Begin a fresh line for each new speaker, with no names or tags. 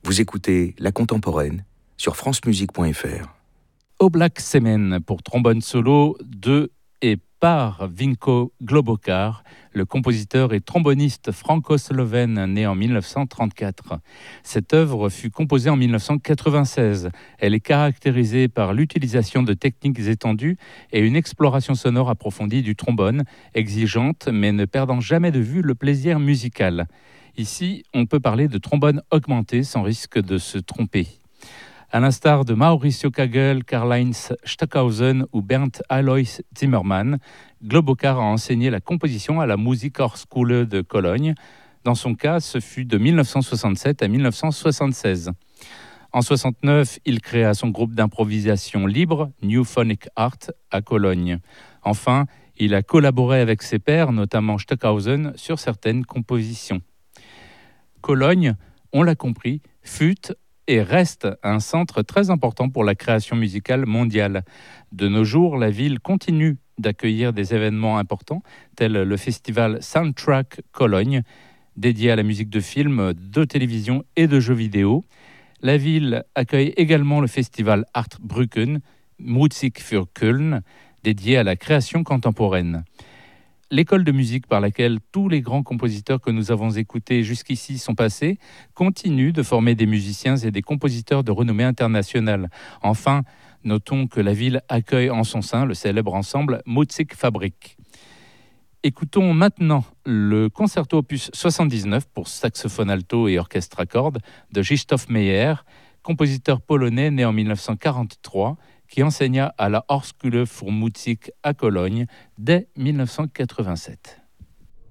Vous écoutez La Contemporaine sur francemusique.fr.
Oblak Semen pour trombone solo de et par Vinko Globokar, le compositeur et tromboniste franco-slovène né en 1934. Cette œuvre fut composée en 1996. Elle est caractérisée par l'utilisation de techniques étendues et une exploration sonore approfondie du trombone, exigeante mais ne perdant jamais de vue le plaisir musical. Ici, on peut parler de trombone augmenté sans risque de se tromper. À l'instar de Mauricio Kagel, Karl-Heinz Stockhausen ou Bernd Alois Zimmermann, Globokar a enseigné la composition à la Musikhochschule de Cologne. Dans son cas, ce fut de 1967 à 1976. En 1969, il créa son groupe d'improvisation libre, New Phonic Art, à Cologne. Enfin, il a collaboré avec ses pairs, notamment Stockhausen, sur certaines compositions. Cologne, on l'a compris, fut et reste un centre très important pour la création musicale mondiale. De nos jours, la ville continue d'accueillir des événements importants, tels le festival Soundtrack Cologne, dédié à la musique de films, de télévision et de jeux vidéo. La ville accueille également le festival Artbrücken, Musik für Köln, dédié à la création contemporaine. L'école de musique par laquelle tous les grands compositeurs que nous avons écoutés jusqu'ici sont passés continue de former des musiciens et des compositeurs de renommée internationale. Enfin, notons que la ville accueille en son sein le célèbre ensemble Musikfabrik. Écoutons maintenant le concerto opus 79 pour saxophone alto et orchestre à cordes de Krzysztof Meyer, compositeur polonais né en 1943, qui enseigna à la Hochschule für Musik à Cologne dès 1987.